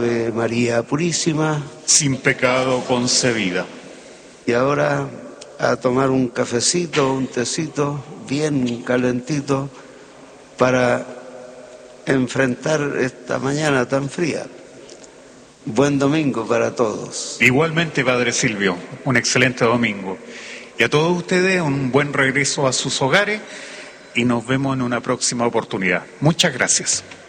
de María Purísima. Sin pecado concebida. Y ahora a tomar un cafecito, un tecito bien calentito para enfrentar esta mañana tan fría. Buen domingo para todos. Igualmente, Padre Silvio, un excelente domingo. Y a todos ustedes un buen regreso a sus hogares y nos vemos en una próxima oportunidad. Muchas gracias.